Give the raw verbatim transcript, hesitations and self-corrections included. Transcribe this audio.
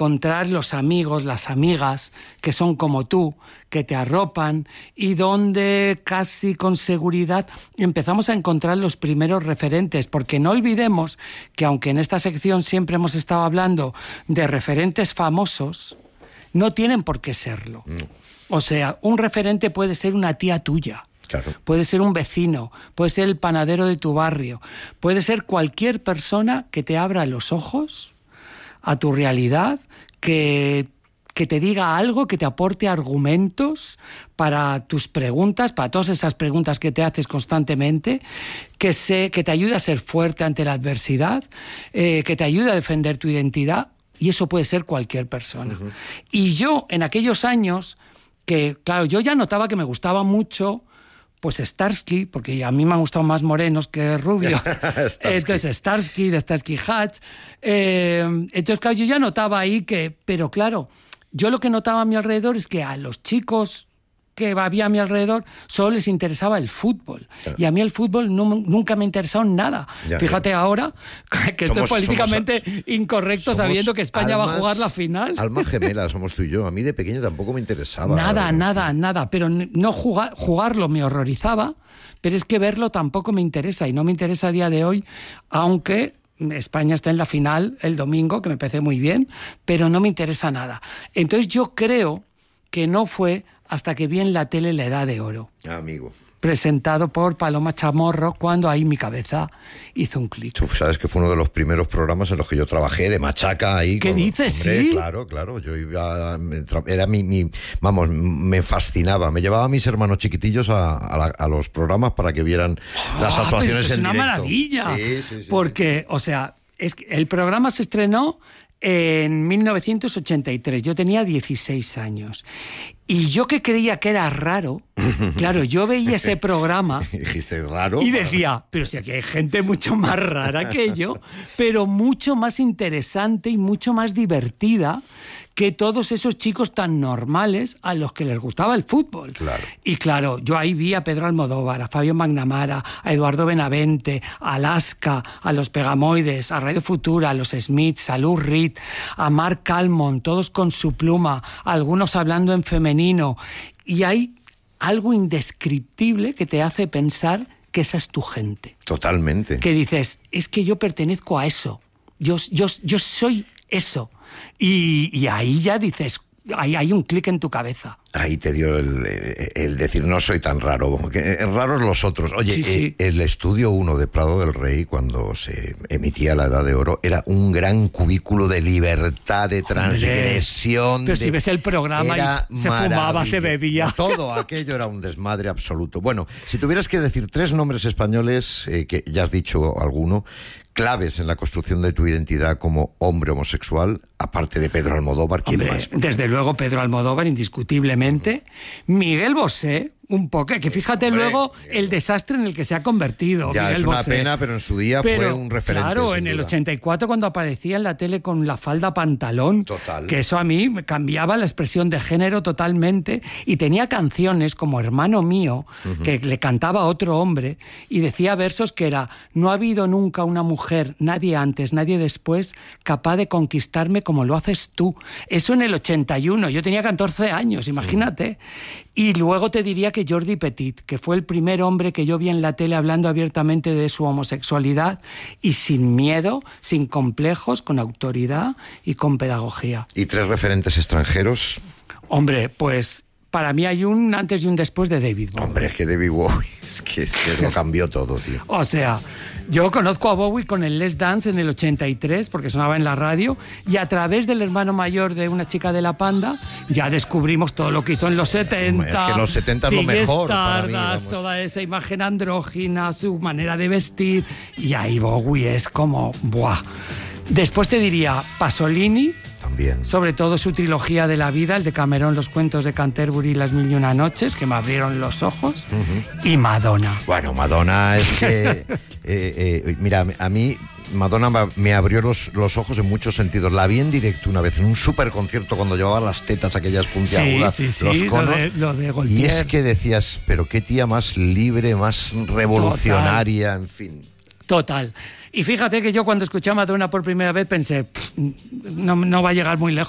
encontrar los amigos, las amigas que son como tú, que te arropan y donde casi con seguridad empezamos a encontrar los primeros referentes, porque no olvidemos que aunque en esta sección siempre hemos estado hablando de referentes famosos, no tienen por qué serlo. No. O sea, un referente puede ser una tía tuya. Claro. Puede ser un vecino, puede ser el panadero de tu barrio, puede ser cualquier persona que te abra los ojos a tu realidad, que, que te diga algo, que te aporte argumentos para tus preguntas, para todas esas preguntas que te haces constantemente, que, se, que te ayude a ser fuerte ante la adversidad, eh, que te ayude a defender tu identidad, y eso puede ser cualquier persona. Uh-huh. Y yo, en aquellos años, que claro, yo ya notaba que me gustaba mucho pues Starsky, porque a mí me han gustado más morenos que rubios. Entonces Starsky, de Starsky Hatch. Eh, entonces, claro, yo ya notaba ahí que... Pero claro, yo lo que notaba a mi alrededor es que a los chicos que había a mi alrededor solo les interesaba el fútbol. Claro. Y a mí el fútbol no, nunca me ha interesado en nada. Ya, Fíjate ya. ahora que somos, estoy políticamente somos, incorrecto sabiendo que España almas, va a jugar la final. Almas gemelas somos tú y yo. A mí de pequeño tampoco me interesaba. Nada, nada, nada. Pero no jugar, jugarlo me horrorizaba, pero es que verlo tampoco me interesa y no me interesa a día de hoy, aunque España está en la final el domingo, que me parece muy bien, pero no me interesa nada. Entonces yo creo que no fue hasta que vi en la tele La Edad de Oro. Ah, amigo. Presentado por Paloma Chamorro, cuando ahí mi cabeza hizo un clic. Tú sabes que fue uno de los primeros programas en los que yo trabajé, de machaca ahí. ¿Qué con, dices? Hombre, Sí. Claro, claro. Yo iba, era mi, mi, vamos, me fascinaba. Me llevaba a mis hermanos chiquitillos a, a, la, a los programas para que vieran oh, las actuaciones pues en directo. Es una maravilla. Sí, sí, sí. Porque, sí. o sea, es que el programa se estrenó en mil novecientos ochenta y tres, yo tenía dieciséis años. Y yo que creía que era raro, claro, yo veía ese programa dijiste raro y decía, pero si aquí hay gente mucho más rara que yo, pero mucho más interesante y mucho más divertida que todos esos chicos tan normales a los que les gustaba el fútbol. Claro. Y claro, yo ahí vi a Pedro Almodóvar, a Fabio Magnamara, a Eduardo Benavente, a Alaska, a los Pegamoides, a Radio Futura, a los Smiths, a Lou Reed, a Mark Almond, todos con su pluma, algunos hablando en femenino. Y hay algo indescriptible que te hace pensar que esa es tu gente. Totalmente. Que dices, es que yo pertenezco a eso. Yo, yo, yo soy eso. Y, y ahí ya dices, ahí hay un clic en tu cabeza. Ahí te dio el, el decir, no soy tan raro, que raros los otros. Oye, sí, sí. El Estudio uno de Prado del Rey, cuando se emitía La Edad de Oro, era un gran cubículo de libertad, de transgresión. Hombre, pero de... si ves el programa y se fumaba, se bebía. Todo aquello era un desmadre absoluto. Bueno, si tuvieras que decir tres nombres españoles, eh, que ya has dicho alguno, claves en la construcción de tu identidad como hombre homosexual, aparte de Pedro Almodóvar, ¿quién Hombre, más? Desde luego Pedro Almodóvar, indiscutiblemente. Uh-huh. Miguel Bosé, un poco, que fíjate Hombre, luego Miguel. el desastre en el que se ha convertido. Ya, Miguel es una Bosé. pena, pero en su día pero, fue un referente. Claro, en duda. El ochenta y cuatro, cuando aparecía en la tele con la falda pantalón, Total. que eso a mí me cambiaba la expresión de género totalmente, y tenía canciones como Hermano Mío, uh-huh. que le cantaba a otro hombre, y decía versos que era: no ha habido nunca una mujer, nadie antes, nadie después, capaz de conquistarme como lo haces tú. Eso en el ochenta y uno, yo tenía catorce años, imagínate. Uh-huh. Y luego te diría que Jordi Petit, que fue el primer hombre que yo vi en la tele hablando abiertamente de su homosexualidad y sin miedo, sin complejos, con autoridad y con pedagogía. ¿Y tres referentes extranjeros? Hombre, pues para mí hay un antes y un después de David Bowie. Hombre, es que David Bowie es que, es que lo cambió todo, tío. O sea, yo conozco a Bowie con el Let's Dance en el ochenta y tres, porque sonaba en la radio, y a través del hermano mayor de Una chica de la Panda, ya descubrimos todo lo que hizo en los setenta. Es que en los setenta es lo mejor para mí, vamos. Toda esa imagen andrógina, su manera de vestir, y ahí Bowie es como, ¡buah! Después te diría Pasolini, también. Sobre todo su trilogía de la vida, el de Cameron, Los cuentos de Canterbury y Las mil y una noches, que me abrieron los ojos, uh-huh. y Madonna. Bueno, Madonna es que... eh, eh, mira, a mí Madonna me abrió los, los ojos en muchos sentidos. La vi en directo una vez, en un super concierto, cuando llevaba las tetas aquellas puntiagudas, sí, sí, los sí, conos. Lo de, lo de Gaultier. Y es que decías, pero qué tía más libre, más revolucionaria, Total. En fin. Total. Y fíjate que yo cuando escuché a Madonna por primera vez pensé, no, no va a llegar muy lejos.